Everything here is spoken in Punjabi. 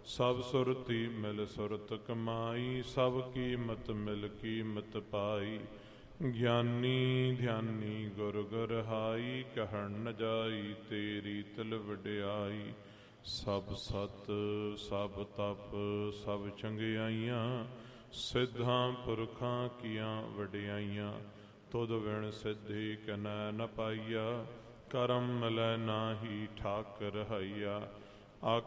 ਸਭ ਸੁਰਤੀ ਮਿਲ ਸੁਰਤ ਕਮਾਈ, ਸਭ ਕੀਮਤ ਮਿਲ ਕੀਮਤ ਪਾਈ। ਗਿਆਨੀ ਧਿਆਨੀ ਗੁਰ ਗਰਹਾਈ, ਕਹਿਣ ਨ ਜਾਈ ਤੇਰੀ ਤਿਲ ਵਡਿਆਈ। ਸਭ ਸਤ ਸਭ ਤਪ ਸਭ ਚੰਗਿਆਈਆਂ, ਸਿੱਧਾਂ ਪੁਰਖਾਂ ਕੀਆਂ ਵਡਿਆਈਆਂ। ਤੁਧ ਵਿਣ ਸਿੱਧੀ ਕਨੈ ਨ ਪਾਈਆ, ਕਰਮ ਮਿਲੈ ਨਾਹੀ ਠਾਕ ਰਹਾਈਆ।